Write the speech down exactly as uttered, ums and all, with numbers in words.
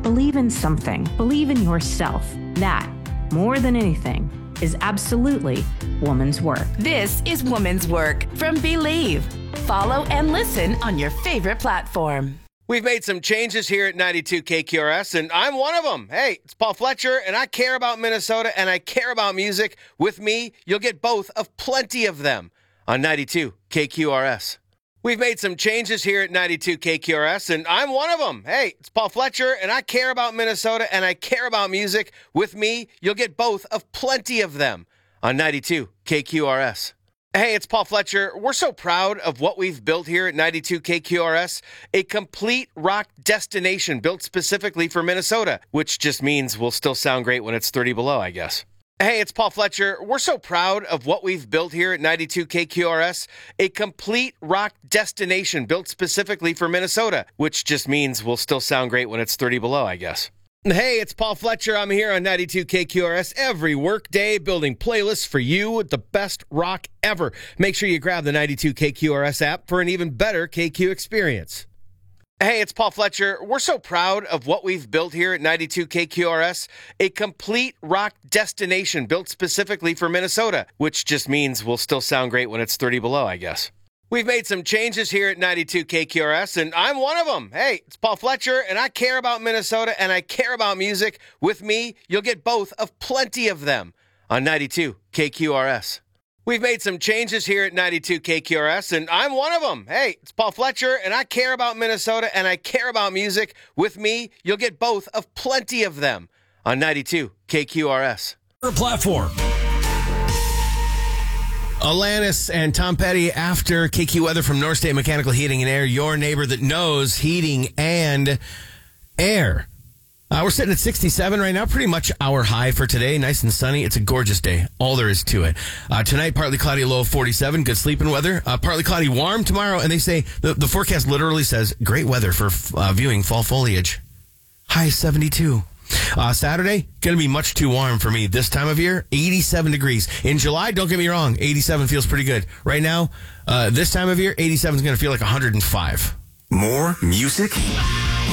Believe in something. Believe in yourself. That, more than anything, is absolutely woman's work. This is Woman's Work from Believe. Follow and listen on your favorite platform. We've made some changes here at ninety-two K Q R S, and I'm one of them. Hey, it's Paul Fletcher, and I care about Minnesota, and I care about music. With me, you'll get both of plenty of them on ninety-two K Q R S. We've made some changes here at ninety-two K Q R S, and I'm one of them. Hey, it's Paul Fletcher, and I care about Minnesota, and I care about music. With me, you'll get both of plenty of them on ninety-two K Q R S. Hey, it's Paul Fletcher. We're so proud of what we've built here at ninety-two K Q R S, a complete rock destination built specifically for Minnesota, which just means we'll still sound great when it's thirty below, I guess. Hey, it's Paul Fletcher. We're so proud of what we've built here at ninety-two K Q R S, a complete rock destination built specifically for Minnesota, which just means we'll still sound great when it's thirty below, I guess. Hey, it's Paul Fletcher. I'm here on ninety-two K Q R S every workday building playlists for you with the best rock ever. Make sure you grab the ninety-two K Q R S app for an even better K Q experience. Hey, it's Paul Fletcher. We're so proud of what we've built here at ninety-two K Q R S, a complete rock destination built specifically for Minnesota, which just means we'll still sound great when it's thirty below, I guess. We've made some changes here at ninety-two K Q R S, and I'm one of them. Hey, it's Paul Fletcher, and I care about Minnesota, and I care about music. With me, you'll get both of plenty of them on ninety-two K Q R S. We've made some changes here at ninety-two K Q R S, and I'm one of them. Hey, it's Paul Fletcher, and I care about Minnesota, and I care about music. With me, you'll get both of plenty of them on ninety-two K Q R S. Platform. Alanis and Tom Petty after K Q weather from North State Mechanical Heating and Air, your neighbor that knows heating and air. Uh, we're sitting at sixty-seven right now, pretty much our high for today. Nice and sunny. It's a gorgeous day. All there is to it. Uh, tonight, partly cloudy, low of forty-seven. Good sleeping weather. Uh, partly cloudy, warm tomorrow. And they say the, the forecast literally says great weather for uh, viewing fall foliage. High seventy-two. Uh, Saturday, going to be much too warm for me this time of year. eighty-seven degrees. In July, don't get me wrong, eighty-seven feels pretty good. Right now, uh, this time of year, eighty-seven is going to feel like one hundred five. More music.